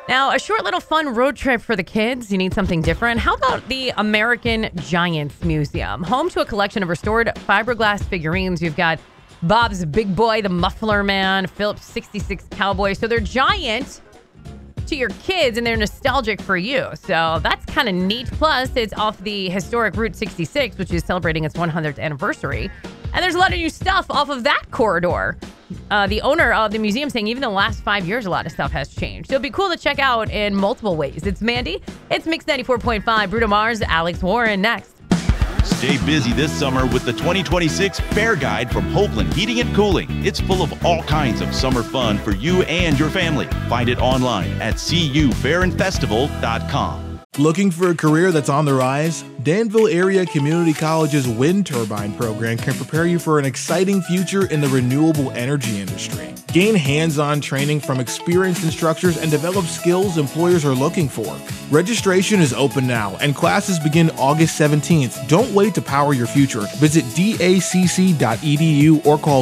Now, a short little fun road trip for the kids. You need something different. How about the American Giants Museum? Home to a collection of restored fiberglass figurines. You've got Bob's Big Boy, the Muffler Man, Phillips 66 Cowboy. So they're giant to your kids and they're nostalgic for you. So that's kind of neat. Plus, it's off the historic Route 66, which is celebrating its 100th anniversary. And there's a lot of new stuff off of that corridor. The owner of the museum saying even in the last 5 years, a lot of stuff has changed. So it'd be cool to check out in multiple ways. It's Mandy. It's Mix 94.5. Bruno Mars, Alex Warren next. Stay busy this summer with the 2026 Fair Guide from Hoagland Heating and Cooling. It's full of all kinds of summer fun for you and your family. Find it online at cufairandfestival.com. Looking for a career that's on the rise? Danville Area Community College's wind turbine program can prepare you for an exciting future in the renewable energy industry. Gain hands-on training from experienced instructors and develop skills employers are looking for. Registration is open now and classes begin August 17th. Don't wait to power your future. Visit dacc.edu or call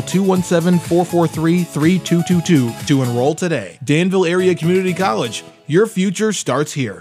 217-443-3222 to enroll today. Danville Area Community College. Your future starts here.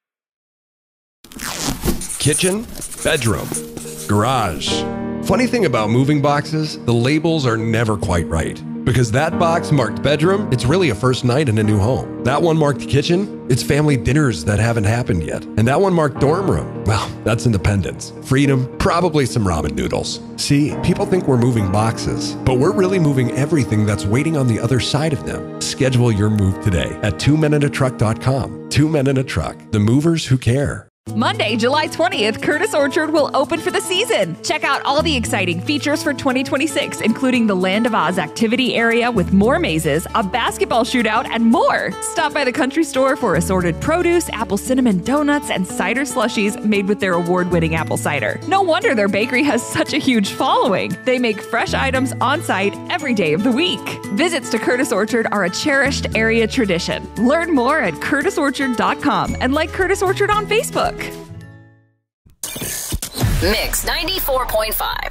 Kitchen, bedroom, garage. Funny thing about moving boxes, the labels are never quite right. Because that box marked bedroom, it's really a first night in a new home. That one marked kitchen, it's family dinners that haven't happened yet. And that one marked dorm room, well, that's independence. Freedom, probably some ramen noodles. See, people think we're moving boxes, but we're really moving everything that's waiting on the other side of them. Schedule your move today at 2meninatruck.com. 2 Men in a Truck, the movers who care. Monday, July 20th, Curtis Orchard will open for the season. Check out all the exciting features for 2026, including the Land of Oz activity area with more mazes, a basketball shootout, and more. Stop by the country store for assorted produce, apple cinnamon donuts, and cider slushies made with their award-winning apple cider. No wonder their bakery has such a huge following. They make fresh items on site every day of the week. Visits to Curtis Orchard are a cherished area tradition. Learn more at curtisorchard.com and like Curtis Orchard on Facebook. Mix 94.5.